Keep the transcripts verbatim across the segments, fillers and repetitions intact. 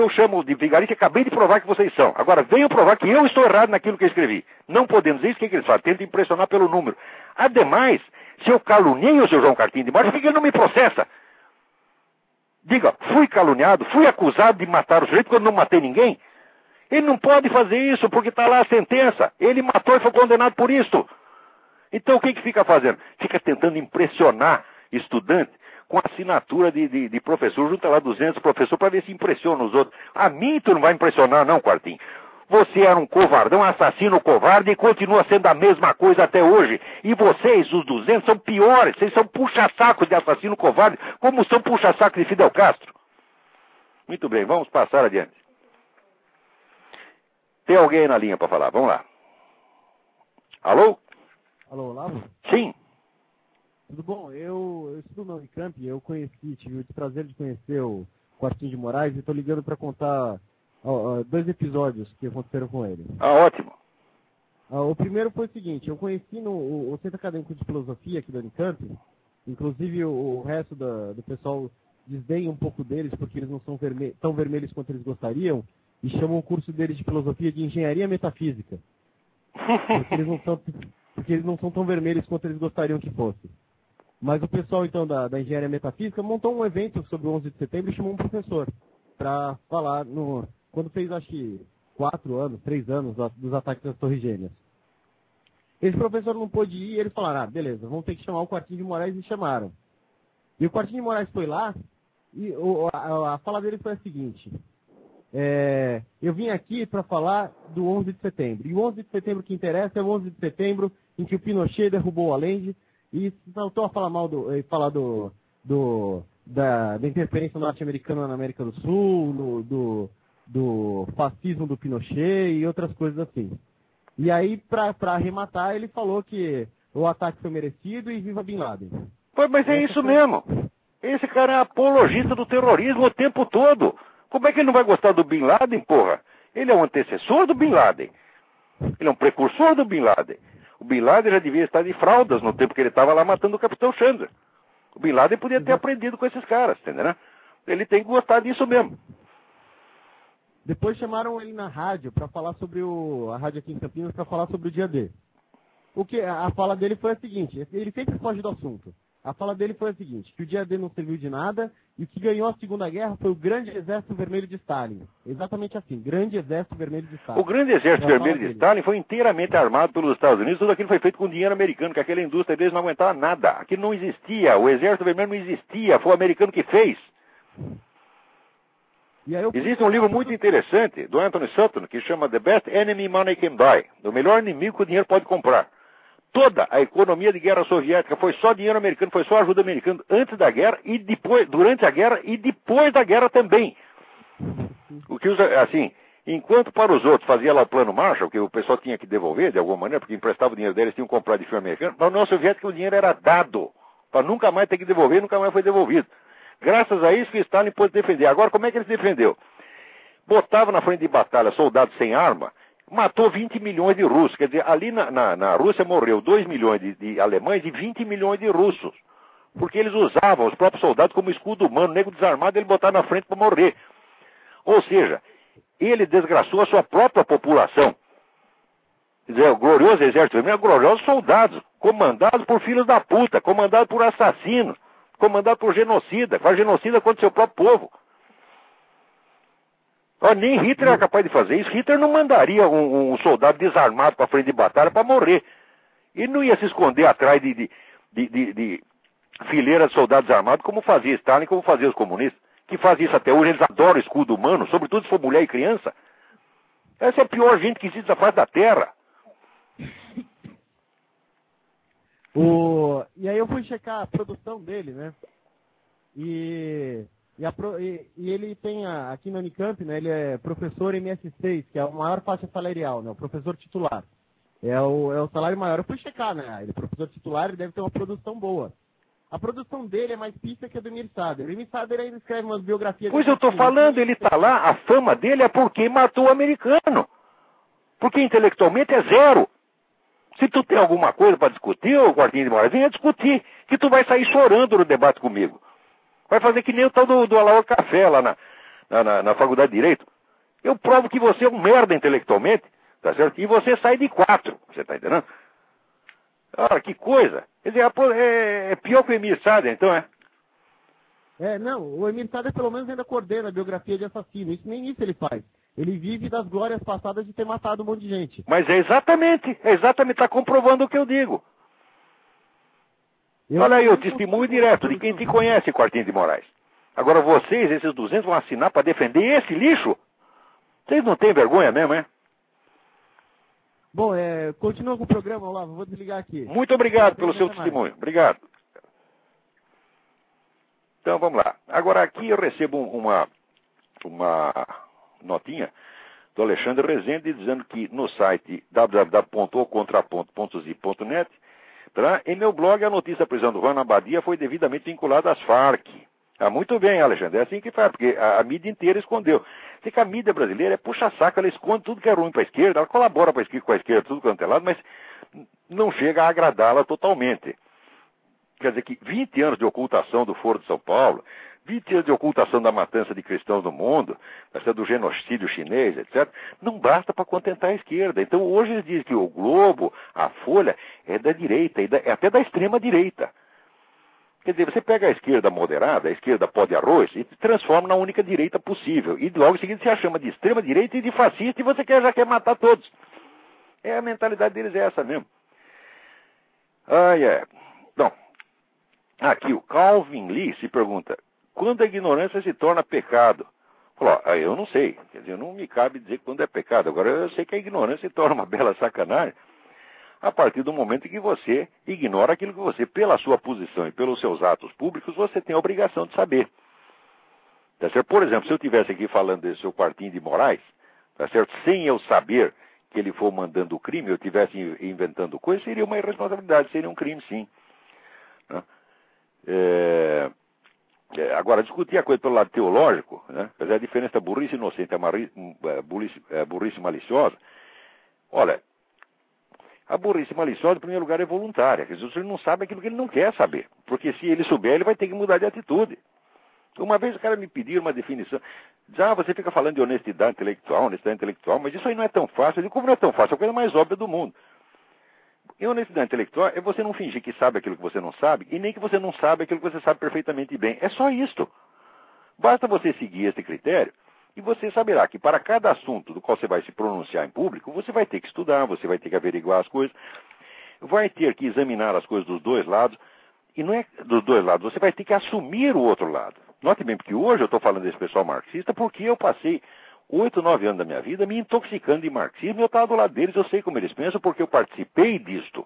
eu chamo de vigarista e acabei de provar que vocês são. Agora venham provar que eu estou errado naquilo que eu escrevi. Não podemos. Isso que, que eles fazem? Tentam impressionar pelo número. Ademais, se eu caluniei o seu João Cartinho de Março, por que ele não me processa? Diga, fui caluniado, fui acusado de matar o sujeito quando não matei ninguém. Ele não pode fazer isso porque está lá a sentença. Ele matou e foi condenado por isso. Então o que que fica fazendo? Fica tentando impressionar estudante com assinatura de, de, de professor, junta lá duzentos professores para ver se impressiona os outros. A mim tu não vai impressionar não, Quartinho. Você era um covardão, assassino covarde e continua sendo a mesma coisa até hoje. E vocês, os duzentos, são piores. Vocês são puxa-sacos de assassino covarde, como são puxa-sacos de Fidel Castro. Muito bem, vamos passar adiante. Tem alguém na linha para falar? Vamos lá. Alô? Alô, Olavo? Sim. Tudo bom? Eu, eu estudo na Unicamp, eu conheci, tive o prazer de conhecer o Quartinho de Moraes e estou ligando para contar ó, ó, dois episódios que aconteceram com ele. Ah, ótimo. Ah, o primeiro foi o seguinte, eu conheci no o, o Centro Acadêmico de Filosofia aqui da Unicamp, inclusive o, o resto da, do pessoal desdenha um pouco deles porque eles não são verme tão vermelhos quanto eles gostariam e chamam o curso deles de filosofia de engenharia metafísica. Porque eles não são, porque eles não são tão vermelhos quanto eles gostariam que fosse. Mas o pessoal, então, da, da engenharia metafísica montou um evento sobre o onze de setembro e chamou um professor para falar, no, quando fez, acho que, quatro anos, três anos dos ataques às Torres Gêmeas. Esse professor não pôde ir e eles falaram, ah, beleza, vamos ter que chamar o Quartinho de Moraes e chamaram. E o Quartinho de Moraes foi lá e o, a, a fala dele foi a seguinte, é, eu vim aqui para falar do onze de setembro. E o onze de setembro que interessa é o onze de setembro em que o Pinochet derrubou o Allende. E saltou a falar mal do, falar do, do, da, da interferência norte-americana na América do Sul, no, do, do fascismo do Pinochet e outras coisas assim. E aí, para arrematar, ele falou que o ataque foi merecido e viva Bin Laden. Pois, mas é Essa isso foi... mesmo. Esse cara é apologista do terrorismo o tempo todo. Como é que ele não vai gostar do Bin Laden, porra? Ele é um antecessor do Bin Laden. Ele é um precursor do Bin Laden. O Bin Laden já devia estar de fraldas no tempo que ele estava lá matando o capitão Chandler. O Bin Laden podia ter aprendido com esses caras, entendeu? Ele tem que gostar disso mesmo. Depois chamaram ele na rádio para falar sobre o... a rádio aqui em Campinas para falar sobre o dia D. O que, a fala dele foi a seguinte, ele sempre foge do assunto. A fala dele foi a seguinte, que o dia D não serviu de nada e o que ganhou a Segunda Guerra foi o Grande Exército Vermelho de Stalin. Exatamente assim, Grande Exército Vermelho de Stalin. O Grande Exército Vermelho de Stalin foi inteiramente armado pelos Estados Unidos, tudo aquilo foi feito com dinheiro americano, que aquela indústria deles não aguentava nada. Aquilo não existia, o Exército Vermelho não existia, foi o americano que fez. E aí eu... Existe um livro muito interessante do Anthony Sutton que chama The Best Enemy Money Can Buy, o melhor inimigo que o dinheiro pode comprar. Toda a economia de guerra soviética foi só dinheiro americano, foi só ajuda americana antes da guerra e depois, durante a guerra e depois da guerra também. O que usa, assim, enquanto para os outros fazia lá o plano Marshall, que o pessoal tinha que devolver de alguma maneira, porque emprestava o dinheiro deles, tinham que comprar de filme americano, para a União Soviética o dinheiro era dado, para nunca mais ter que devolver, nunca mais foi devolvido. Graças a isso que Stalin pôde defender. Agora, como é que ele se defendeu? Botava na frente de batalha soldados sem arma, matou vinte milhões de russos. Quer dizer, ali na, na, na Rússia morreu dois milhões de, de alemães e vinte milhões de russos. Porque eles usavam os próprios soldados como escudo humano. O nego desarmado ele botava na frente para morrer. Ou seja, ele desgraçou a sua própria população. Quer dizer, o glorioso exército vermelho, gloriosos soldados, comandados por filhos da puta, comandados por assassinos, comandados por genocida, faz genocida contra o seu próprio povo. Oh, nem Hitler era capaz de fazer isso. Hitler não mandaria um, um soldado desarmado para frente de batalha para morrer. Ele não ia se esconder atrás de, de, de, de, de fileiras de soldados armados como fazia Stalin, como fazia os comunistas. Que fazem isso até hoje, eles adoram escudo humano, sobretudo se for mulher e criança. Essa é a pior gente que existe na face da terra. O... E aí eu fui checar a produção dele, né? E... E, a, e, e ele tem, a, aqui na Unicamp, né, ele é professor M S seis, que é a maior faixa salarial, né, o professor titular. É o, é o salário maior. Eu fui checar, né, ele é professor titular, ele deve ter uma produção boa. A produção dele é mais pista que a do Emir Sader. O Emir Sader ainda escreve umas biografias... Pois eu estou falando, ele está lá, a fama dele é porque matou o americano. Porque intelectualmente é zero. Se tu tem alguma coisa para discutir, ô Quartinho de Moraes, venha discutir, que tu vai sair chorando no debate comigo. Vai fazer que nem o tal do, do Alaor Café lá na, na, na, na faculdade de Direito, eu provo que você é um merda intelectualmente, tá certo? E você sai de quatro, você tá entendendo? Ora, que coisa. Quer dizer, é, é pior que o Emir Sader, então, é? É, não, o Emir Sader pelo menos ainda coordena a biografia de assassino. Isso, nem isso ele faz. Ele vive das glórias passadas de ter matado um monte de gente. Mas é exatamente, é exatamente, está comprovando o que eu digo. Eu Olha aí, o testemunho direto de quem te conhece, Quartinho de Moraes. Agora vocês, esses duzentos, vão assinar para defender esse lixo? Vocês não têm vergonha mesmo, é? Bom, é, continua com o programa, Olavo, vou desligar aqui. Muito obrigado pelo seu testemunho, obrigado. Então vamos lá. Agora aqui eu recebo uma, uma notinha do Alexandre Rezende dizendo que no site w w w ponto o contraponto ponto z ponto net, tá? Em meu blog a notícia da prisão do Juan Abadia foi devidamente vinculada às Farc. Ah, muito bem, Alexandre, é assim que faz, porque a, a mídia inteira escondeu. Sei que a mídia brasileira é puxa-saco, ela esconde tudo que é ruim para a esquerda, ela colabora para a esquerda, com a esquerda, tudo quanto é lado, mas não chega a agradá-la totalmente. Quer dizer que vinte anos de ocultação do Foro de São Paulo, vinte anos de ocultação da matança de cristãos no mundo, do genocídio chinês, etcétera, não basta para contentar a esquerda. Então hoje eles dizem que o Globo, a Folha, é da direita, é até da extrema direita. Quer dizer, você pega a esquerda moderada, a esquerda pó de arroz, e transforma na única direita possível. E logo em seguida você a chama de extrema direita e de fascista e você quer, já quer matar todos. É, a mentalidade deles é essa mesmo. Ah, é. Bom, aqui o Calvin Lee se pergunta, quando a ignorância se torna pecado? Falou, ah, eu não sei, quer dizer, não me cabe dizer quando é pecado. Agora eu sei que a ignorância se torna uma bela sacanagem a partir do momento em que você ignora aquilo que você, pela sua posição e pelos seus atos públicos, você tem a obrigação de saber. Tá certo? Por exemplo, se eu estivesse aqui falando desse seu Quartinho de Moraes, tá certo? Sem eu saber que ele for mandando o crime, eu estivesse inventando coisa, seria uma irresponsabilidade, seria um crime, sim. Né? É... É, agora, discutir a coisa pelo lado teológico, né? Fazer a diferença da burrice inocente e a burrice, a burrice maliciosa. Olha, a burrice maliciosa, em primeiro lugar, é voluntária. Quer dizer, ele não sabe aquilo que ele não quer saber. Porque se ele souber, ele vai ter que mudar de atitude. Uma vez o cara me pediu uma definição. Diz, ah, você fica falando de honestidade intelectual, honestidade intelectual, mas isso aí não é tão fácil. Eu digo, como não é tão fácil? É a coisa mais óbvia do mundo. E honestidade intelectual é você não fingir que sabe aquilo que você não sabe, e nem que você não sabe aquilo que você sabe perfeitamente bem. É só isto. Basta você seguir esse critério, e você saberá que para cada assunto do qual você vai se pronunciar em público, você vai ter que estudar, você vai ter que averiguar as coisas, vai ter que examinar as coisas dos dois lados, e não é dos dois lados, você vai ter que assumir o outro lado. Note bem, porque hoje eu estou falando desse pessoal marxista, porque eu passei oito, nove anos da minha vida me intoxicando de marxismo, e eu estava do lado deles, eu sei como eles pensam, porque eu participei disto.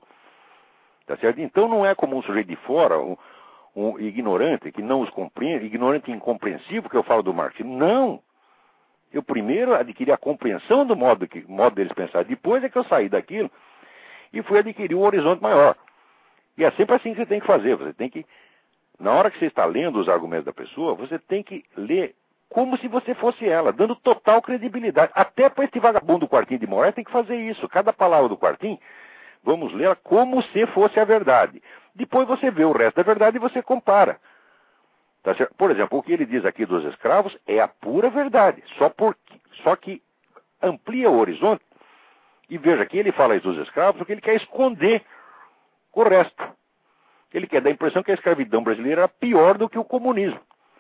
Tá certo? Então não é como um sujeito de fora, um, um ignorante, que não os compreende, ignorante e incompreensível que eu falo do marxismo. Não! Eu primeiro adquiri a compreensão do modo, que, modo deles pensar, depois é que eu saí daquilo e fui adquirir um horizonte maior. E é sempre assim que você tem que fazer, você tem que, na hora que você está lendo os argumentos da pessoa, você tem que ler como se você fosse ela, dando total credibilidade. Até para este vagabundo do Quartinho de Moraes tem que fazer isso. Cada palavra do Quartinho, vamos ler como se fosse a verdade. Depois você vê o resto da verdade e você compara. Tá certo? Por exemplo, o que ele diz aqui dos escravos é a pura verdade. Só, por, só que amplia o horizonte. E veja que ele fala isso dos escravos porque ele quer esconder o resto. Ele quer dar a impressão que a escravidão brasileira era pior do que o comunismo.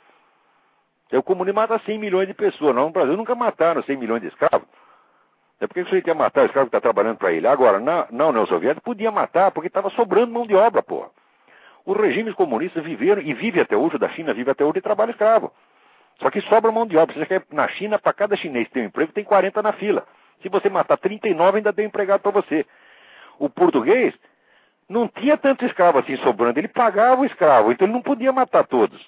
O comunismo mata cem milhões de pessoas. Não, no Brasil nunca mataram cem milhões de escravos. É porque você quer matar o escravo que está trabalhando para ele. Agora, na, na União Soviética podia matar porque estava sobrando mão de obra, porra. Os regimes comunistas viveram, e vive até hoje, o da China vive até hoje de trabalho escravo. Só que sobra mão de obra. Você quer, na China, para cada chinês que tem um emprego, tem quarenta na fila. Se você matar trinta e nove, ainda tem um empregado para você. O português não tinha tanto escravo assim sobrando. Ele pagava o escravo, então ele não podia matar todos.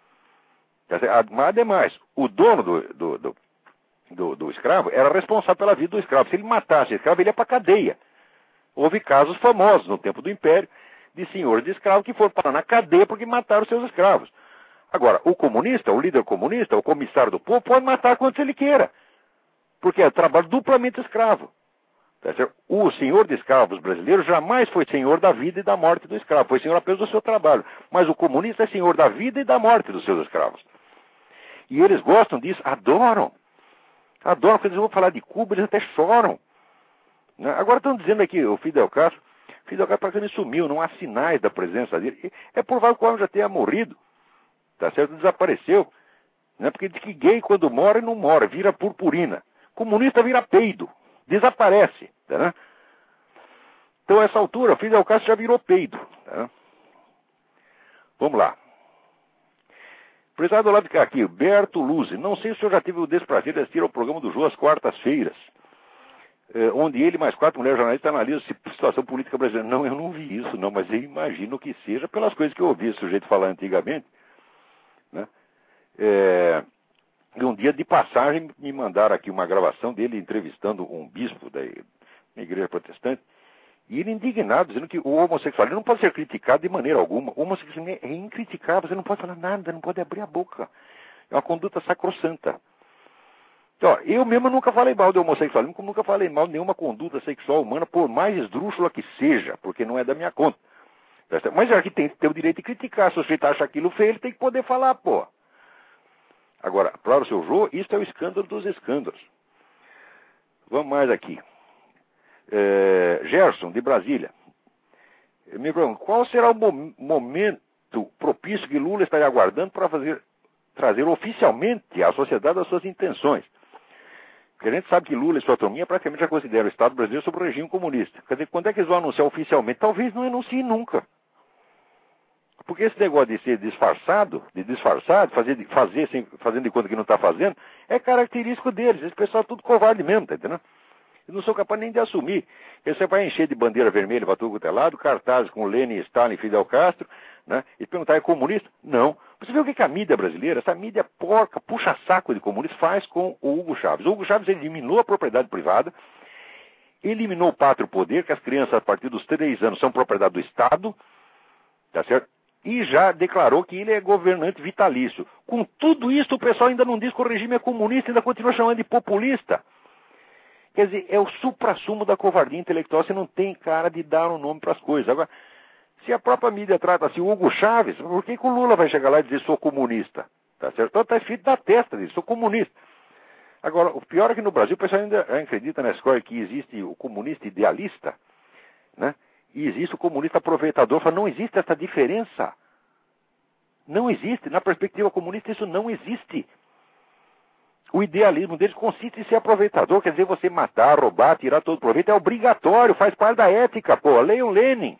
Mas, ademais, o dono do, do, do, do, do escravo era responsável pela vida do escravo. Se ele matasse o escravo, ele ia para a cadeia. Houve casos famosos no tempo do Império de senhores de escravos que foram parar na cadeia porque mataram seus escravos. Agora, o comunista, o líder comunista, o comissário do povo, pode matar quantos ele queira. Porque é trabalho duplamente escravo. O senhor de escravos brasileiro jamais foi senhor da vida e da morte do escravo. Foi senhor apenas do seu trabalho. Mas o comunista é senhor da vida e da morte dos seus escravos. E eles gostam disso, adoram. Adoram, porque eles vão falar de Cuba, eles até choram. Né? Agora estão dizendo aqui, o Fidel Castro, Fidel Castro praticamente sumiu, não há sinais da presença dele. É provável que o homem já tenha morrido, tá certo? Desapareceu. Né? Porque diz que gay, quando mora, não mora, vira purpurina. Comunista vira peido, desaparece. Tá? Então, a essa altura, o Fidel Castro já virou peido. Tá? Vamos lá. Prezado do lado de cá aqui, Berto Luzzi. Não sei se o senhor já teve o desprazer de assistir ao programa do Jô às quartas-feiras, eh, onde ele mais quatro mulheres jornalistas analisam a situação política brasileira. Não, eu não vi isso, não, mas eu imagino que seja pelas coisas que eu ouvi esse sujeito falar antigamente. Né? É, e um dia de passagem me mandaram aqui uma gravação dele entrevistando um bispo da igreja protestante, e ele indignado, dizendo que o homossexualismo não pode ser criticado de maneira alguma. O homossexualismo é incriticável, você não pode falar nada, não pode abrir a boca. É uma conduta sacrossanta. Então, eu mesmo nunca falei mal do homossexualismo, como nunca falei mal de nenhuma conduta sexual humana, por mais esdrúxula que seja, porque não é da minha conta. Mas já que tem que ter o direito de criticar, se o sujeito acha aquilo feio, ele tem que poder falar, pô. Agora, para o seu Jô, isso é o escândalo dos escândalos. Vamos mais aqui. É, Gerson, de Brasília. Me pergunto, qual será o mo momento propício que Lula estaria aguardando para fazer, trazer oficialmente à sociedade as suas intenções? Porque a gente sabe que Lula e sua turminha praticamente já consideram o Estado brasileiro sob o regime comunista. Quer dizer, quando é que eles vão anunciar oficialmente? Talvez não anunciem nunca. Porque esse negócio de ser disfarçado, de disfarçar, de fazer, de fazer sem, fazendo de conta que não está fazendo, é característico deles. Esse pessoal é tudo covarde mesmo, tá entendendo? Eles não são capazes nem de assumir. Você vai encher de bandeira vermelha para tudo quanto é lado, cartazes com Lenin, Stalin, Fidel Castro, né? E perguntar, é comunista? Não. Você vê o que a mídia brasileira, essa mídia porca, puxa saco de comunista, faz com o Hugo Chávez. O Hugo Chávez eliminou a propriedade privada, eliminou o pátrio poder, que as crianças a partir dos três anos são propriedade do Estado, tá certo? E já declarou que ele é governante vitalício. Com tudo isso, o pessoal ainda não diz que o regime é comunista, ainda continua chamando de populista. Quer dizer, é o suprassumo da covardia intelectual. Você não tem cara de dar um nome para as coisas. Agora, se a própria mídia trata assim, o Hugo Chávez, por que, que o Lula vai chegar lá e dizer sou comunista? Tá certo? Então está escrito na testa disso, sou comunista. Agora, o pior é que no Brasil o pessoal ainda acredita na escola que existe o comunista idealista, né? E existe o comunista aproveitador. Fala, não existe essa diferença. Não existe. Na perspectiva comunista isso não existe. O idealismo deles consiste em ser aproveitador, quer dizer, você matar, roubar, tirar todo proveito, é obrigatório, faz parte da ética, pô. Leiam Lenin.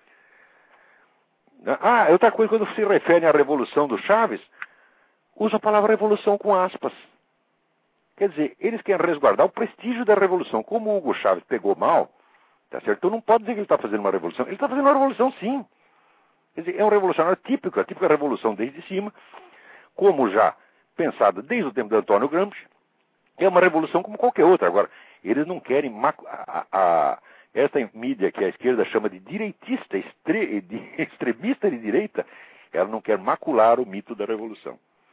Ah, outra coisa, quando se refere à revolução do Chaves, usa a palavra revolução com aspas. Quer dizer, eles querem resguardar o prestígio da revolução. Como o Hugo Chávez pegou mal, tá certo? Então não pode dizer que ele está fazendo uma revolução. Ele está fazendo uma revolução, sim. Quer dizer, é um revolucionário típico, a típica revolução desde cima, como já pensada desde o tempo de Antônio Gramsci, é uma revolução como qualquer outra. Agora, eles não querem... A, a, esta mídia que a esquerda chama de direitista, estre, de extremista de direita, ela não quer macular o mito da revolução.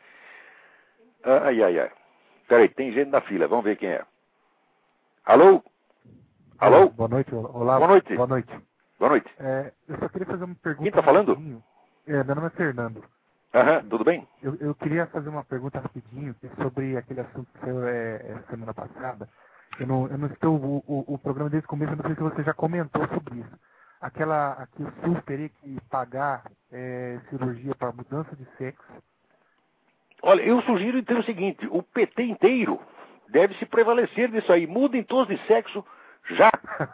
Ai, ai, ai. Peraí, tem gente na fila, vamos ver quem é. Alô? Alô? Boa noite, olá. Boa noite. Boa noite. Boa noite. É, eu só queria fazer uma pergunta. Quem está falando? Rapidinho. É, meu nome é Fernando. Aham, tudo bem? Eu, eu queria fazer uma pergunta rapidinho sobre aquele assunto que saiu é, semana passada. Eu não, eu não estou, o, o, o programa desde o começo, eu não sei se você já comentou sobre isso. Aquela, aqui o SUS teria que pagar é, cirurgia para mudança de sexo. Olha, eu sugiro então o seguinte, o P T inteiro deve se prevalecer disso aí. Mudem todos de sexo já.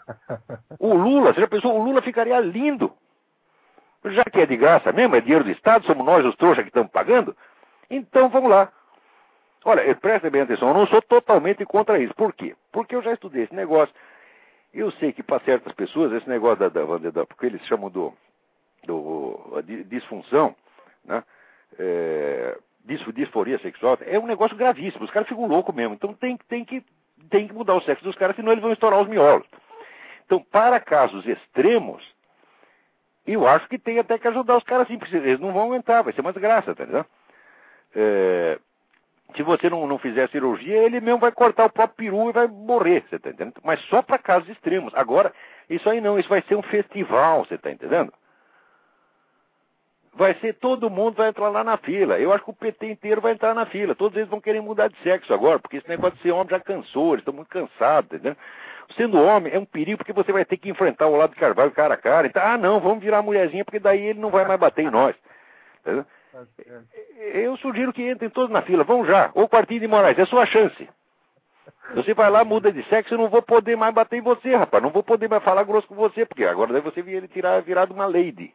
O Lula, você já pensou, o Lula ficaria lindo. Já que é de graça mesmo, é dinheiro do Estado, somos nós os trouxas que estamos pagando. Então vamos lá. Olha, prestem bem atenção, eu não sou totalmente contra isso. Por quê? Porque eu já estudei esse negócio. Eu sei que para certas pessoas, esse negócio da, da, da, da porque eles chamam do, do a disfunção, né? É, disforia sexual, é um negócio gravíssimo. Os caras ficam loucos mesmo. Então tem, tem, que, tem que mudar o sexo dos caras, senão eles vão estourar os miolos. Então, para casos extremos, eu acho que tem até que ajudar os caras assim, porque eles não vão aguentar, vai ser uma desgraça, tá ligado? É, se você não, não fizer a cirurgia, ele mesmo vai cortar o próprio peru e vai morrer, você tá entendendo? Mas só para casos extremos. Agora, isso aí não, isso vai ser um festival, você tá entendendo? vai ser, todo mundo vai entrar lá na fila. Eu acho que o P T inteiro vai entrar na fila. Todos eles vão querer mudar de sexo agora, porque esse negócio de ser homem já cansou, eles estão muito cansados, entendeu? Sendo homem é um perigo, porque você vai ter que enfrentar o Olavo de Carvalho cara a cara. Então, ah, não, vamos virar mulherzinha, porque daí ele não vai mais bater em nós. Entendeu? Eu sugiro que entrem todos na fila, vão já. Ou Partido de Moraes, é a sua chance. Você vai lá, muda de sexo, eu não vou poder mais bater em você, rapaz. Não vou poder mais falar grosso com você, porque agora daí você vir ele tirar virado uma lady.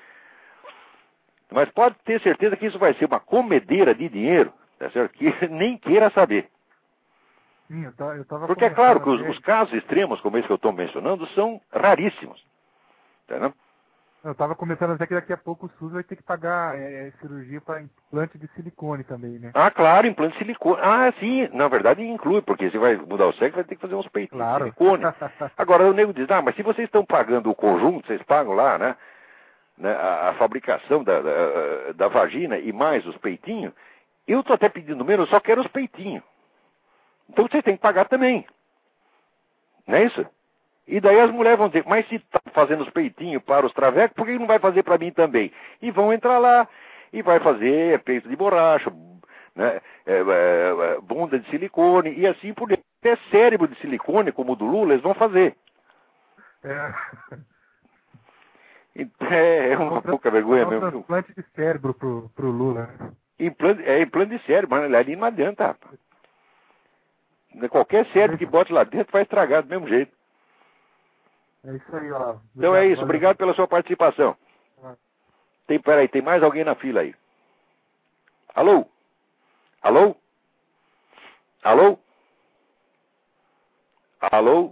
Mas pode ter certeza que isso vai ser uma comedeira de dinheiro, tá certo? Que nem queira saber. Sim, eu tava, eu tava porque é claro que os, ver... os casos extremos, como esse que eu estou mencionando, são raríssimos. Entendeu? Eu estava começando a dizer que daqui a pouco o SUS vai ter que pagar é, cirurgia para implante de silicone também, né? Ah, claro, implante de silicone. Ah, sim, na verdade inclui, porque se vai mudar o sexo, vai ter que fazer uns peitinhos claro. de silicone. Agora o nego diz, ah, mas se vocês estão pagando o conjunto, vocês pagam lá, né? né a, a fabricação da, da, da vagina e mais os peitinhos, eu estou até pedindo menos, eu só quero os peitinhos. Então vocês têm que pagar também. Não é isso? E daí as mulheres vão dizer, mas se está fazendo os peitinhos para os travecos, por que não vai fazer para mim também? E vão entrar lá e vai fazer peito de borracha, né, é, é, bunda de silicone e assim por diante. Até cérebro de silicone, como o do Lula, eles vão fazer. É, é, é uma pouca vergonha é um mesmo. Implante de cérebro pro, pro Lula. Implante, é implante de cérebro, mas ali não adianta, rapaz. Qualquer cérebro que bote lá dentro vai estragar do mesmo jeito. É isso aí, ó. Obrigado, então é isso, valeu. Obrigado pela sua participação. Ah. Tem, peraí, tem mais alguém na fila aí? Alô? Alô? Alô? Alô?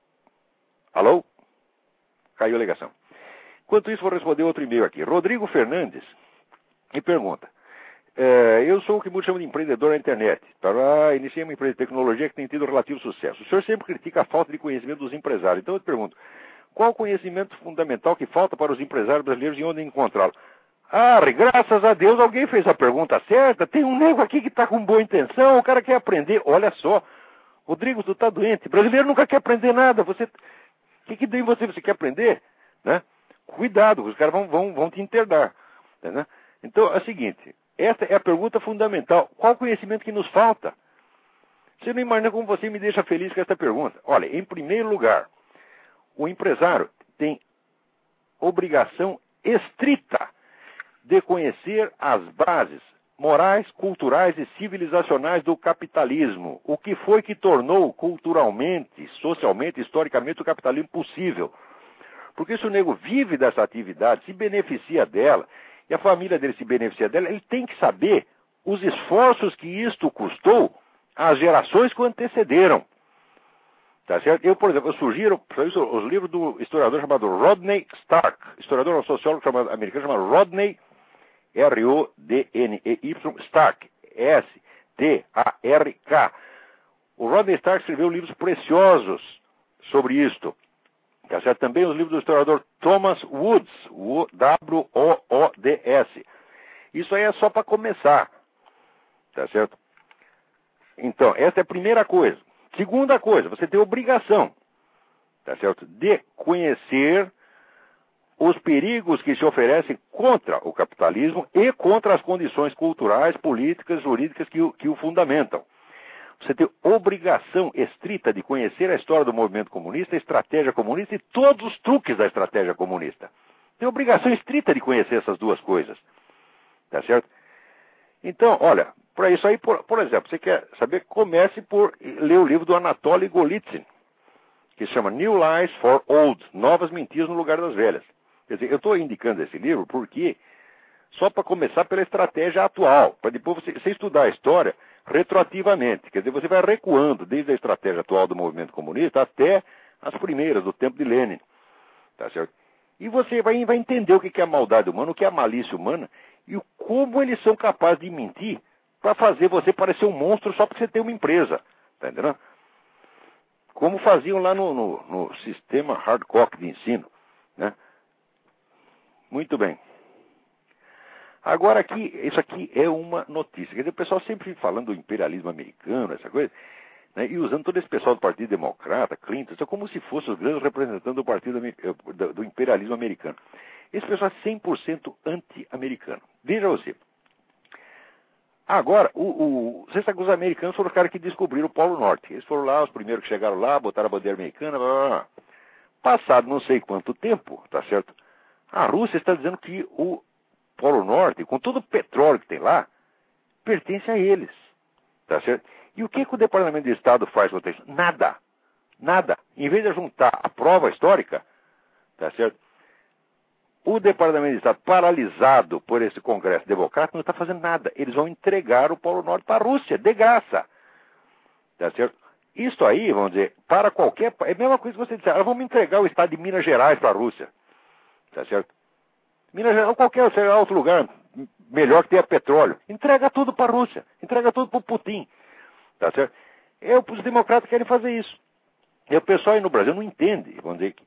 Alô? Caiu a ligação. Enquanto isso, vou responder outro e-mail aqui. Rodrigo Fernandes me pergunta. É, eu sou o que muitos chamam de empreendedor na internet. Para iniciar uma empresa de tecnologia que tem tido relativo sucesso. O senhor sempre critica a falta de conhecimento dos empresários. Então eu te pergunto, qual o conhecimento fundamental que falta para os empresários brasileiros e onde encontrá-lo? Ah, graças a Deus alguém fez a pergunta certa. Tem um nego aqui que está com boa intenção, o cara quer aprender. Olha só, Rodrigo, tu está doente. Brasileiro nunca quer aprender nada. Você, o que que deu em você? Você quer aprender? Né? Cuidado, os caras vão, vão, vão te internar. Né? Então é o seguinte... Esta é a pergunta fundamental. Qual o conhecimento que nos falta? Você não imagina como você me deixa feliz com esta pergunta. Olha, em primeiro lugar, o empresário tem obrigação estrita de conhecer as bases morais, culturais e civilizacionais do capitalismo. O que foi que tornou culturalmente, socialmente, historicamente o capitalismo possível? Porque se o nego vive dessa atividade, se beneficia dela, e a família dele se beneficia dela, ele tem que saber os esforços que isto custou às gerações que o antecederam. Tá certo? Eu, por exemplo, eu sugiro isso, os livros do historiador chamado Rodney Stark, historiador sociólogo chamado, americano chamado Rodney, R O D N E Y, Stark, S T A R K. O Rodney Stark escreveu livros preciosos sobre isto. Tá certo? Também os livros do historiador Thomas Woods, W O O D S. Isso aí é só para começar. Tá certo? Então, essa é a primeira coisa. Segunda coisa, você tem obrigação, tá certo, de conhecer os perigos que se oferecem contra o capitalismo e contra as condições culturais, políticas, jurídicas que o, que o fundamentam. Você tem obrigação estrita de conhecer a história do movimento comunista, a estratégia comunista e todos os truques da estratégia comunista. Tem obrigação estrita de conhecer essas duas coisas. Tá certo? Então, olha, para isso aí, por, por exemplo, você quer saber, comece por ler o livro do Anatoly Golitsyn, que se chama New Lies for Old, Novas Mentiras no Lugar das Velhas. Quer dizer, eu estou indicando esse livro porque, só para começar pela estratégia atual, para depois você, você estudar a história retroativamente. Quer dizer, você vai recuando desde a estratégia atual do movimento comunista até as primeiras, do tempo de Lenin. Tá certo? E você vai, vai entender o que é a maldade humana, o que é a malícia humana, e como eles são capazes de mentir para fazer você parecer um monstro só porque você tem uma empresa. Tá entendendo? Como faziam lá no, no, no sistema hardcore de ensino. Né? Muito bem. Agora aqui, isso aqui é uma notícia. Quer dizer, o pessoal sempre falando do imperialismo americano, essa coisa. né, e usando todo esse pessoal do Partido Democrata, Clinton, isso é como se fosse os grandes representantes do Partido do, do imperialismo americano. Esse pessoal é cem por cento anti-americano. Veja você. Agora, o, o, você sabe que os americanos foram os caras que descobriram o Polo Norte. Eles foram lá, os primeiros que chegaram lá, botaram a bandeira americana, blá, blá, blá. Passado não sei quanto tempo, tá certo? A Rússia está dizendo que o Polo Norte, com todo o petróleo que tem lá, pertence a eles, tá certo? E o que, que o Departamento de Estado faz contra isso? Nada. Nada. Em vez de juntar a prova histórica, tá certo? O Departamento de Estado, paralisado por esse Congresso democrata, não está fazendo nada. Eles vão entregar o Polo Norte para a Rússia, de graça. Tá certo? Isso aí, vamos dizer, para qualquer... É a mesma coisa que você disser, ah, vamos entregar o estado de Minas Gerais para a Rússia. Tá certo? Minas Gerais, ou qualquer sei lá, outro lugar melhor que tenha petróleo. Entrega tudo para a Rússia. Entrega tudo para o Putin. Tá certo? É, os democratas querem fazer isso. E o pessoal aí no Brasil não entende, vamos dizer, que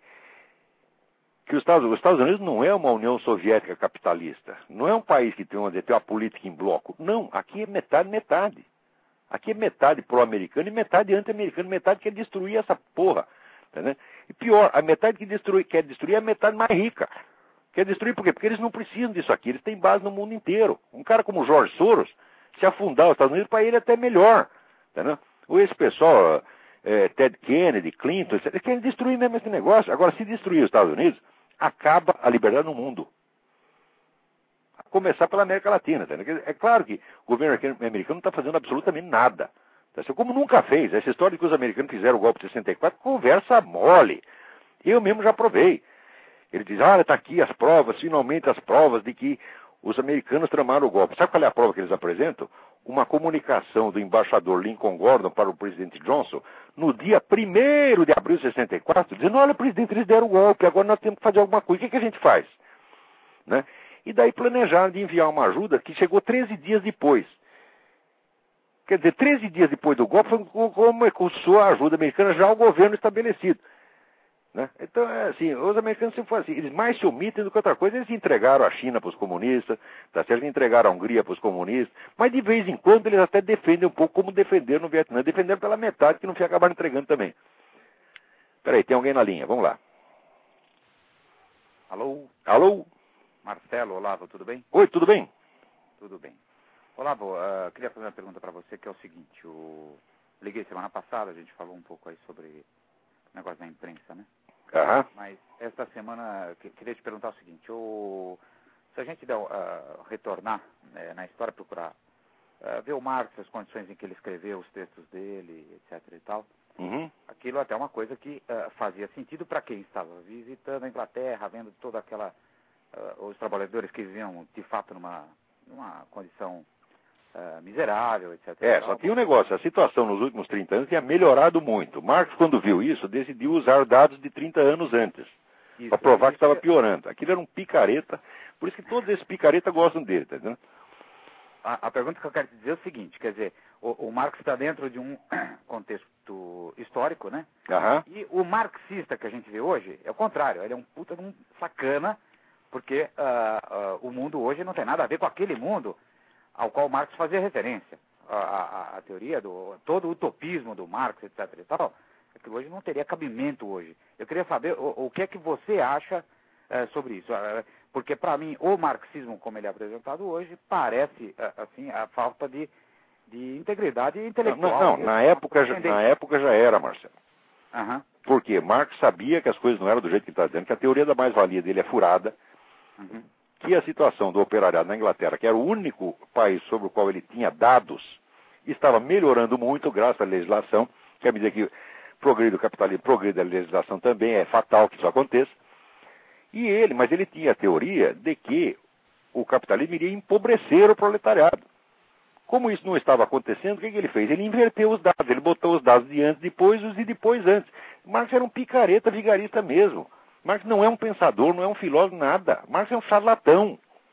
que os Estados, os Estados Unidos não é uma União Soviética capitalista. Não é um país que tem, onde tem uma política em bloco. Não, aqui é metade, metade. Aqui é metade pró-americano e metade anti-americano. Metade quer destruir essa porra. Tá, e pior, a metade que destrui, quer destruir é a metade mais rica. Quer destruir por quê? Porque eles não precisam disso aqui. Eles têm base no mundo inteiro. Um cara como o George Soros, se afundar os Estados Unidos, para ele é até melhor. Tá, ou esse pessoal, é, Ted Kennedy, Clinton, eles querem destruir mesmo esse negócio. Agora, se destruir os Estados Unidos, acaba a liberdade no mundo. A começar pela América Latina. Tá? É claro que o governo americano não está fazendo absolutamente nada. Tá? Como nunca fez. Essa história de que os americanos fizeram o golpe de sessenta e quatro, conversa mole. Eu mesmo já provei. Ele diz, olha, está aqui as provas, finalmente as provas de que os americanos tramaram o golpe. Sabe qual é a prova que eles apresentam? Uma comunicação do embaixador Lincoln Gordon para o presidente Johnson no dia primeiro de abril de sessenta e quatro, dizendo, olha, presidente, eles deram o golpe, agora nós temos que fazer alguma coisa. O que, que a gente faz? Né? E daí planejaram de enviar uma ajuda que chegou treze dias depois. Quer dizer, treze dias depois do golpe, foi como recusou a ajuda americana já ao governo estabelecido. Né? Então, é assim, os americanos sempre foram assim, eles mais se omitem do que outra coisa. Eles entregaram a China para os comunistas, tá certo? Eles entregaram a Hungria para os comunistas, mas de vez em quando eles até defendem um pouco como defenderam no Vietnã, defenderam pela metade, que não fim acabaram entregando também. Peraí, tem alguém na linha, vamos lá. Alô? Alô? Marcelo, Olavo, tudo bem? Oi, tudo bem? Tudo bem. Olavo, uh, queria fazer uma pergunta para você, que é o seguinte, o... liguei semana passada, a gente falou um pouco aí sobre o negócio da imprensa, né? Aham. Mas esta semana, que, queria te perguntar o seguinte, o, se a gente der, uh, retornar né, na história, procurar uh, ver o Marx, as condições em que ele escreveu, os textos dele, etc e tal, uhum. Aquilo até é uma coisa que uh, fazia sentido para quem estava visitando a Inglaterra, vendo toda aquela, uh, os trabalhadores que viviam de fato numa, numa condição Uh, miserável, etcétera. É, só tinha um negócio, a situação nos últimos trinta anos tinha melhorado muito. Marx, quando viu isso, decidiu usar dados de trinta anos antes, para provar que estava piorando. Aquilo era um picareta, por isso que todos esses picaretas gostam dele, tá entendendo? A, a pergunta que eu quero te dizer é o seguinte, quer dizer, o, o Marx está dentro de um contexto histórico, né? Aham. E o marxista que a gente vê hoje é o contrário, ele é um puta de um sacana, porque uh, uh, o mundo hoje não tem nada a ver com aquele mundo ao qual Marx fazia referência. A, a, a teoria, do todo o utopismo do Marx, etc e tal, é que hoje não teria cabimento hoje. Eu queria saber o, o que é que você acha é, sobre isso. Porque, para mim, o marxismo, como ele é apresentado hoje, parece, assim, a falta de, de integridade intelectual. Não, não, na época, já, na época já era, Marcelo. Uhum. Porque Marx sabia que as coisas não eram do jeito que ele está dizendo, que a teoria da mais-valia dele é furada, uhum. que a situação do operariado na Inglaterra, que era o único país sobre o qual ele tinha dados, estava melhorando muito graças à legislação, que à medida que progride o capitalismo, progride a legislação também, é fatal que isso aconteça. E ele, mas ele tinha a teoria de que o capitalismo iria empobrecer o proletariado. Como isso não estava acontecendo, o que, que ele fez? Ele inverteu os dados, ele botou os dados de antes, depois, os de depois antes. Marx era um picareta vigarista mesmo. Marx não é um pensador, não é um filósofo, nada. Marx é um charlatão.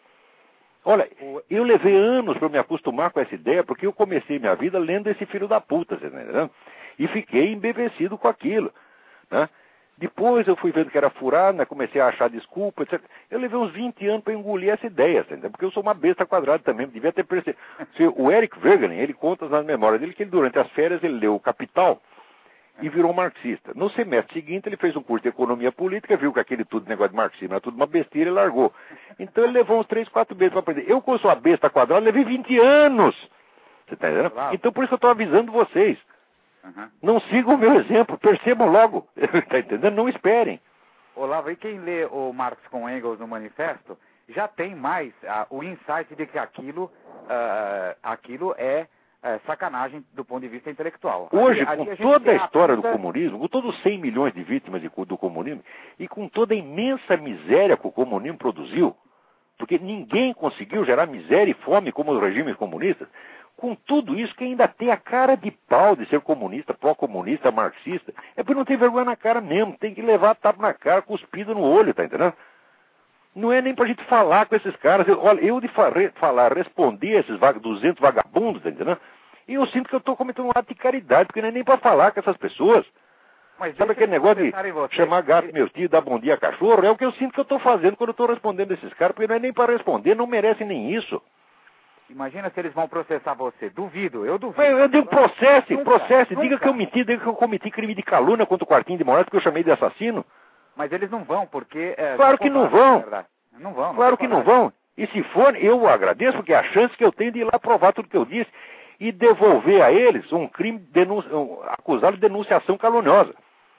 Olha, eu levei anos para me acostumar com essa ideia, porque eu comecei minha vida lendo esse filho da puta, você tá entendendo? E fiquei embevecido com aquilo. Né? Depois eu fui vendo que era furado, né? Comecei a achar desculpa, etcétera. Eu levei uns vinte anos para engolir essa ideia, entendeu? Porque eu sou uma besta quadrada também, devia ter percebido. O Eric Wegener, ele conta nas memórias dele que ele, durante as férias ele leu o Capital e virou marxista. No semestre seguinte ele fez um curso de economia política, viu que aquele tudo negócio de marxismo era tudo uma besteira e largou. Então ele levou uns três, quatro meses para aprender. Eu, como sou a besta quadrada, levei vinte anos. Você está entendendo? Então por isso que eu estou avisando vocês. Uhum. Não sigam o meu exemplo, percebam logo. Está entendendo? Não esperem. Olavo, e quem lê o Marx com Engels no manifesto já tem mais uh, o insight de que aquilo, uh, aquilo é uh, sacanagem do ponto de vista intelectual. Hoje, ali, com ali a toda a história aponta... do comunismo, com todos os cem milhões de vítimas de, do comunismo, e com toda a imensa miséria que o comunismo produziu, porque ninguém conseguiu gerar miséria e fome como os regimes comunistas, com tudo isso, quem ainda tem a cara de pau de ser comunista, pró-comunista, marxista, é porque não tem vergonha na cara mesmo, tem que levar tapa na cara, cuspido no olho, tá entendendo? Não é nem pra gente falar com esses caras. Eu, olha, eu de fa falar, responder a esses vag duzentos vagabundos, tá entendendo? E eu sinto que eu tô cometendo um ato de caridade, porque não é nem pra falar com essas pessoas. Mas sabe aquele negócio de chamar gato meu tio, dar bom dia a cachorro? É o que eu sinto que eu tô fazendo quando eu tô respondendo esses caras, porque não é nem pra responder, não merecem nem isso. Imagina se eles vão processar você. Duvido, eu duvido. Eu, eu digo processe, nunca, processe. nunca. Diga que eu menti, diga que eu cometi crime de calúnia contra o Quartinho de Moraes, porque eu chamei de assassino. Mas eles não vão, porque... É, claro que não vão. Não vão. Não claro que não vão. E se for, eu agradeço, porque é a chance que eu tenho de ir lá provar tudo que eu disse e devolver a eles um crime um, acusado de denunciação caluniosa.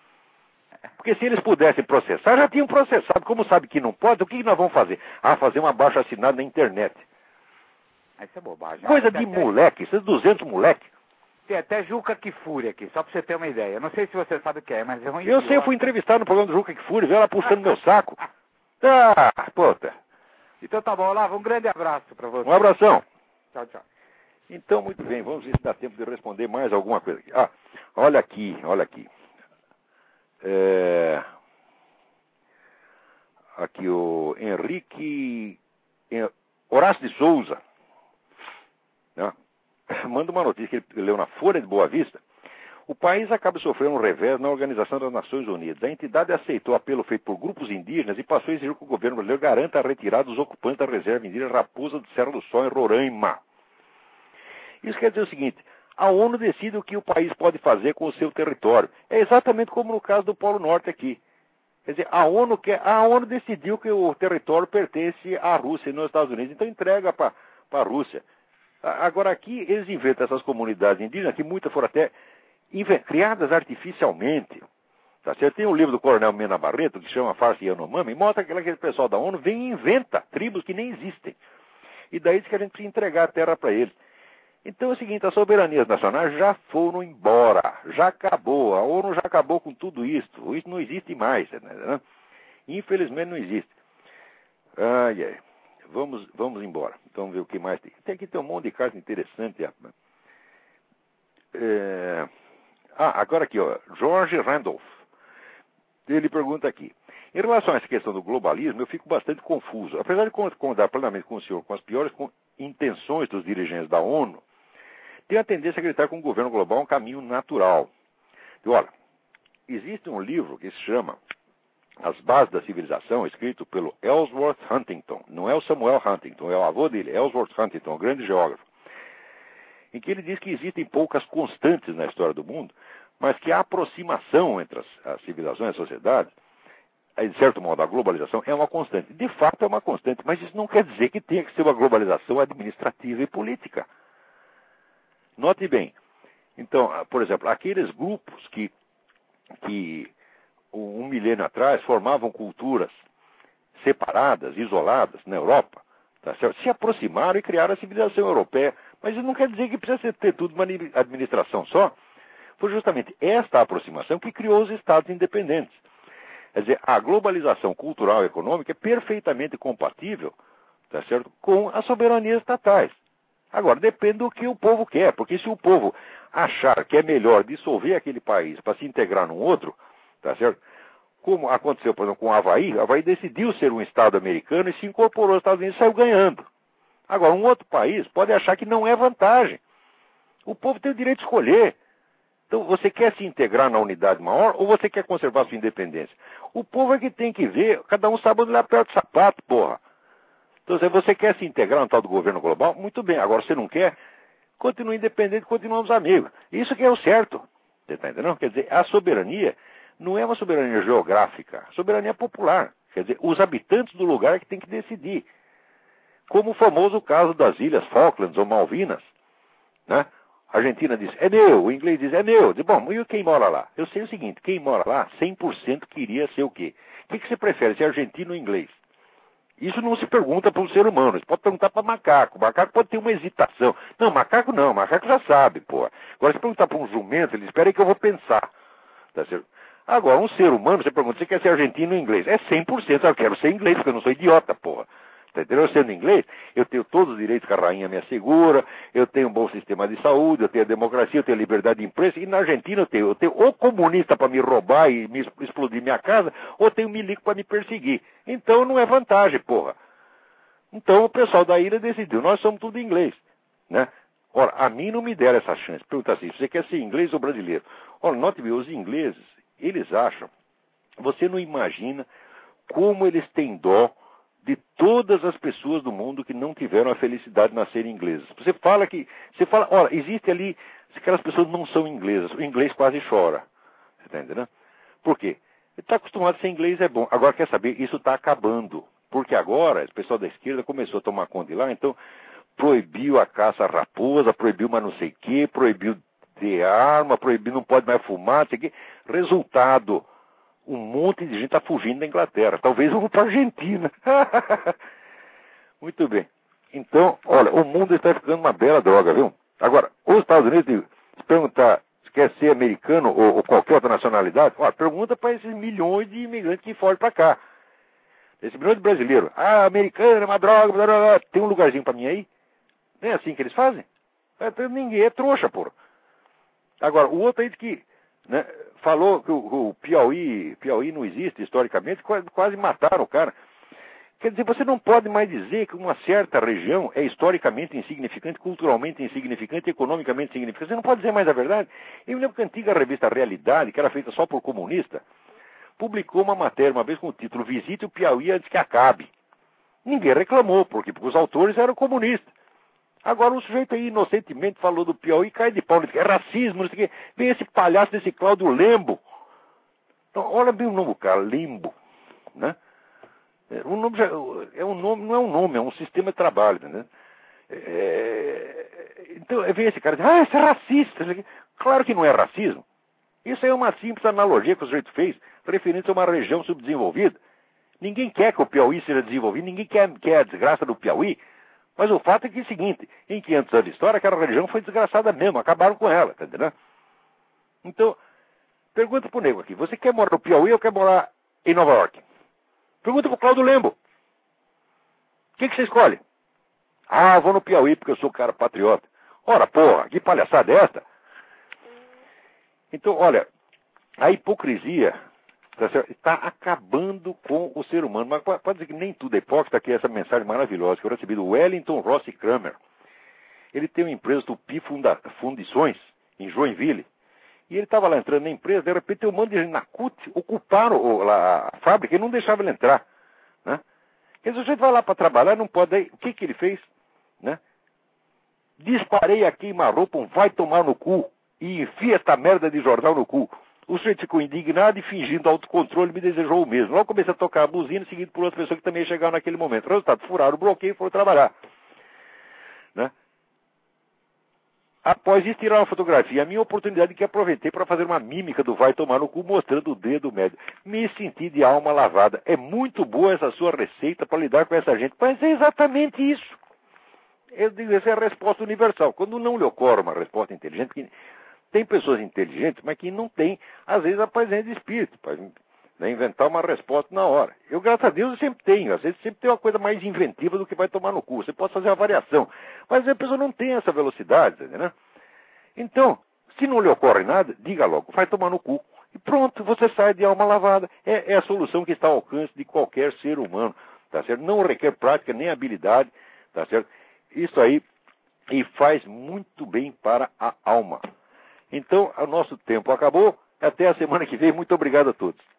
Porque se eles pudessem processar, já tinham processado. Como sabe que não pode, o que nós vamos fazer? Ah, fazer uma abaixo-assinado na internet. Isso é bobagem. Coisa de moleque, esses duzentos moleque. Tem até Juca Kfouri aqui, só pra você ter uma ideia. Eu não sei se você sabe o que é, mas é um Eu sei, eu fui entrevistado no programa do Juca Kfouri, veio ela puxando meu saco. Ah, puta. Então tá bom, Olavo, um grande abraço pra você. Um abração. Tchau, tchau. Então, muito bem, vamos ver se dá tempo de responder mais alguma coisa aqui. Ah, olha aqui, olha aqui. É... Aqui o Henrique... Horácio de Souza. Manda uma notícia que ele leu na Folha de Boa Vista. O país acaba sofrendo um revés na Organização das Nações Unidas. A entidade aceitou o apelo feito por grupos indígenas e passou a exigir que o governo brasileiro garanta a retirada dos ocupantes da reserva indígena Raposa do Serra do Sol, em Roraima. Isso quer dizer o seguinte, a ONU decide o que o país pode fazer com o seu território. É exatamente como no caso do Polo Norte aqui. Quer dizer, a ONU, quer, a ONU decidiu que o território pertence à Rússia e nos Estados Unidos, então entrega para a Rússia. Agora aqui eles inventam essas comunidades indígenas, que muitas foram até criadas artificialmente. Tá certo? Tem um livro do Coronel Mena Barreto, que se chama Farsa Yanomami, e mostra que aquele pessoal da ONU vem e inventa tribos que nem existem. E daí diz que a gente precisa entregar a terra para eles. Então é o seguinte, as soberanias nacionais já foram embora, já acabou, a ONU já acabou com tudo isso, isso não existe mais, né? Infelizmente não existe. Ai, ai. Vamos, vamos embora. Vamos ver o que mais tem. Tem aqui tem um monte de carta interessante. É... Ah, agora aqui, ó. George Randolph. Ele pergunta aqui. Em relação a essa questão do globalismo, eu fico bastante confuso. Apesar de concordar plenamente com o senhor com as piores intenções dos dirigentes da ONU, tenho a tendência a acreditar que um governo global é um caminho natural. E, olha, existe um livro que se chama As Bases da Civilização, escrito pelo Ellsworth Huntington. Não é o Samuel Huntington, é o avô dele, Ellsworth Huntington, um grande geógrafo. Em que ele diz que existem poucas constantes na história do mundo, mas que a aproximação entre as, as civilizações e as sociedades, de certo modo, a globalização é uma constante. De fato é uma constante, mas isso não quer dizer que tenha que ser uma globalização administrativa e política. Note bem. Então, por exemplo, aqueles grupos que... que um milênio atrás, formavam culturas separadas, isoladas na Europa, tá certo? Se aproximaram e criaram a civilização europeia. Mas isso não quer dizer que precisa ter tudo uma administração só. Foi justamente esta aproximação que criou os Estados independentes. Quer dizer, a globalização cultural e econômica é perfeitamente compatível, tá certo, com as soberanias estatais. Agora, depende do que o povo quer, porque se o povo achar que é melhor dissolver aquele país para se integrar num outro, tá certo? Como aconteceu, por exemplo, com o Havaí, o Havaí decidiu ser um Estado americano e se incorporou aos Estados Unidos e saiu ganhando. Agora, um outro país pode achar que não é vantagem. O povo tem o direito de escolher. Então, você quer se integrar na unidade maior ou você quer conservar sua independência? O povo é que tem que ver, cada um sabe onde ele aperta o sapato, porra. Então, se você quer se integrar no tal do governo global, muito bem. Agora, se não quer, continue independente, continuamos amigos. Isso que é o certo. Você está entendendo? Quer dizer, a soberania não é uma soberania geográfica, a soberania popular. Quer dizer, os habitantes do lugar é que tem que decidir. Como o famoso caso das Ilhas Falklands ou Malvinas, né? A Argentina diz, é meu, o inglês diz, é meu. Diz, bom, e quem mora lá? Eu sei o seguinte, quem mora lá, cem por cento queria ser o quê? O que, que você prefere, ser argentino ou inglês? Isso não se pergunta para um ser humano, você pode perguntar para macaco. Macaco pode ter uma hesitação. Não, macaco não, macaco já sabe, pô. Agora, se perguntar para um jumento, ele espera aí que eu vou pensar. Tá certo? Agora, um ser humano, você pergunta, você quer ser argentino ou inglês? É cem por cento, eu quero ser inglês, porque eu não sou idiota, porra. Tá entendendo? Eu sendo inglês, eu tenho todos os direitos que a rainha me assegura, eu tenho um bom sistema de saúde, eu tenho a democracia, eu tenho a liberdade de imprensa, e na Argentina eu tenho, eu tenho ou comunista para me roubar e me explodir minha casa, ou tenho milico para me perseguir. Então não é vantagem, porra. Então o pessoal da ilha decidiu, nós somos tudo inglês, né? Ora, a mim não me deram essa chance. Pergunta assim, você quer ser inglês ou brasileiro? Ora, note bem, os ingleses, eles acham, você não imagina como eles têm dó de todas as pessoas do mundo que não tiveram a felicidade de nascer inglesas. Você fala que, você fala, olha, existe ali, aquelas pessoas não são inglesas, o inglês quase chora. Você está entendendo? Por quê? Ele está acostumado a ser inglês, é bom. Agora, quer saber, isso está acabando. Porque agora, o pessoal da esquerda começou a tomar conta de lá, então proibiu a caça à raposa, proibiu mas não sei o quê, proibiu ter arma, proibiu, não pode mais fumar, não sei o quê. Resultado, um monte de gente está fugindo da Inglaterra. Talvez eu vou para a Argentina. Muito bem. Então, olha, o mundo está ficando uma bela droga, viu? Agora, os Estados Unidos, se perguntar se quer ser americano ou, ou qualquer outra nacionalidade, olha, pergunta para esses milhões de imigrantes que fogem para cá. Esse milhão de brasileiros. Ah, americano é uma droga, blá, blá, blá. Tem um lugarzinho para mim aí? Não é assim que eles fazem? É, ninguém é trouxa, porra. Agora, o outro aí diz que, né, falou que o, o Piauí, Piauí não existe historicamente, quase, quase mataram o cara. Quer dizer, você não pode mais dizer que uma certa região é historicamente insignificante, culturalmente insignificante, economicamente insignificante. Você não pode dizer mais a verdade. Eu me lembro que a antiga revista Realidade, que era feita só por comunista, publicou uma matéria uma vez com o título Visite o Piauí antes que acabe. Ninguém reclamou, porque, porque os autores eram comunistas. Agora um sujeito aí inocentemente falou do Piauí, cai de pau, é racismo, não sei o quê. Vem esse palhaço desse Cláudio Lembo. Então, olha bem o nome do cara, Lembo, né? O nome já, é um nome, não é um nome, é um sistema de trabalho, né? É, então, vem esse cara e diz, ah, isso é racista. Claro que não é racismo. Isso é uma simples analogia que o sujeito fez, referente a uma região subdesenvolvida. Ninguém quer que o Piauí seja desenvolvido, ninguém quer, quer a desgraça do Piauí. Mas o fato é que é o seguinte, em quinhentos anos de história, aquela região foi desgraçada mesmo, acabaram com ela, tá entendendo? Então, pergunta pro nego aqui, você quer morar no Piauí ou quer morar em Nova York? Pergunta pro Cláudio Lembo. O que, que você escolhe? Ah, vou no Piauí porque eu sou cara patriota. Ora, porra, que palhaçada é esta? Então, olha, a hipocrisia está acabando com o ser humano. Mas pode dizer que nem tudo é hipócrita, que é essa mensagem maravilhosa que eu recebi do Wellington Rossi Kramer. Ele tem uma empresa Tupi Funda, Fundições, em Joinville. E ele estava lá entrando na empresa, de repente tem um monte de gente na C U T, ocuparam o, lá, a fábrica e não deixavam ele entrar. Né? Quer dizer, o sujeito vai lá para trabalhar, não pode. Aí, o que, que ele fez? Né? Disparei a queima-roupa, um vai tomar no cu. E enfia esta merda de jornal no cu. O sujeito ficou indignado e, fingindo autocontrole, me desejou o mesmo. Logo comecei a tocar a buzina, seguido por outras pessoas que também chegaram naquele momento. Resultado, furaram o bloqueio e foram trabalhar. Né? Após isso, tiraram uma fotografia. A minha oportunidade que aproveitei para fazer uma mímica do vai tomar no cu, mostrando o dedo médio. Me senti de alma lavada. É muito boa essa sua receita para lidar com essa gente. Mas é exatamente isso. Eu digo, essa é a resposta universal. Quando não lhe ocorre uma resposta inteligente, que tem pessoas inteligentes, mas que não têm, às vezes, a presença de espírito, para, né, inventar uma resposta na hora. Eu, graças a Deus, eu sempre tenho. Às vezes sempre tem uma coisa mais inventiva do que vai tomar no cu. Você pode fazer uma variação. Mas a pessoa não tem essa velocidade, né? Então, se não lhe ocorre nada, diga logo, vai tomar no cu. E pronto, você sai de alma lavada. É, é a solução que está ao alcance de qualquer ser humano, tá certo? Não requer prática nem habilidade, tá certo? Isso aí, e faz muito bem para a alma. Então, o nosso tempo acabou. Até a semana que vem. Muito obrigado a todos.